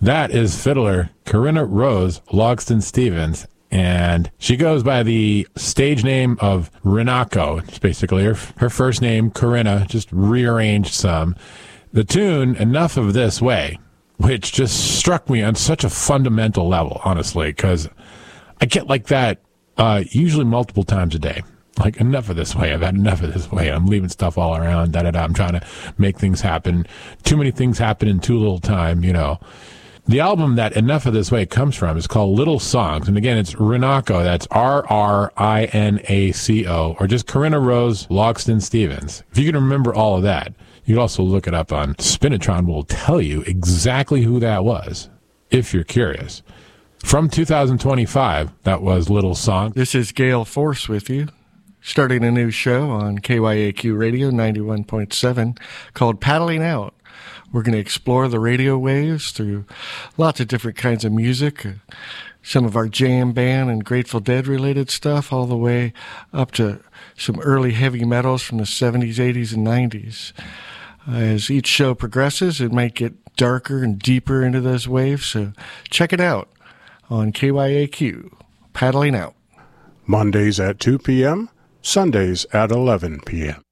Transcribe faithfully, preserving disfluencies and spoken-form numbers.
That is fiddler Corinna Rose Logston Stevens, and she goes by the stage name of Rinako. It's basically her, her first name, Corinna, just rearranged some. The tune, Enough of This Way, which just struck me on such a fundamental level, honestly, because I get like that uh, usually multiple times a day. Like, enough of this way. I've had enough of this way. I'm leaving stuff all around. Da da da. I'm trying to make things happen. Too many things happen in too little time, you know. The album that Enough of This Way comes from is called Little Songs. And again, it's Rinako. That's R R I N A C O, or just Corinna Rose Logston Stevens. If you can remember all of that, you can also look it up on Spinitron. Will tell you exactly who that was, if you're curious. From two thousand twenty-five, that was Little Song. This is Gale Force with you, starting a new show on K Y A Q Radio ninety-one point seven called Paddling Out. We're going to explore the radio waves through lots of different kinds of music, uh, some of our jam band and Grateful Dead related stuff, all the way up to some early heavy metals from the seventies, eighties, and nineties. Uh, as each show progresses, it might get darker and deeper into those waves, so check it out on K Y A Q, Paddling Out. Mondays at two p.m., Sundays at eleven p.m.